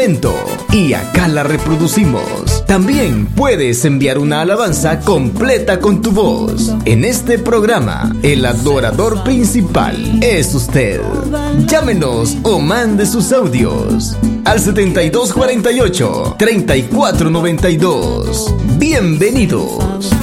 y acá la reproducimos. También puedes enviar una alabanza completa con tu voz. En este programa, el adorador principal es usted. Llámenos o mande sus audios al 7248-3492. Bienvenidos.